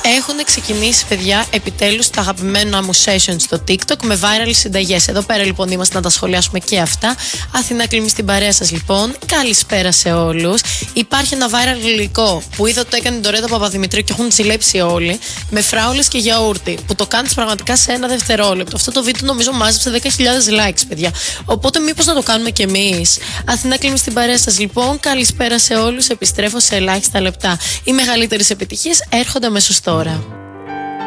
Έχουν ξεκινήσει, παιδιά, επιτέλους τα αγαπημένα μου sessions στο TikTok με viral συνταγές. Εδώ πέρα λοιπόν είμαστε να τα σχολιάσουμε και αυτά. Αθηνά Κλίμη στην παρέα σας λοιπόν. Καλησπέρα σε όλους. Υπάρχει ένα viral υλικό που είδα ότι το έκανε η Ντορέτα Παπαδημητρίου και έχουν ζηλέψει όλοι. Με φράουλες και γιαούρτι. Που το κάνεις πραγματικά σε ένα δευτερόλεπτο. Αυτό το βίντεο νομίζω μάζεψε 10.000 likes, παιδιά. Οπότε μήπως να το κάνουμε κι εμείς. Αθηνά Κλίμη στην παρέα σας λοιπόν. Καλησπέρα σε όλους. Επιστρέφω σε ελάχιστα λεπτά. Οι μεγαλύτερες επιτυχίες έρχονται αμέσως τώρα.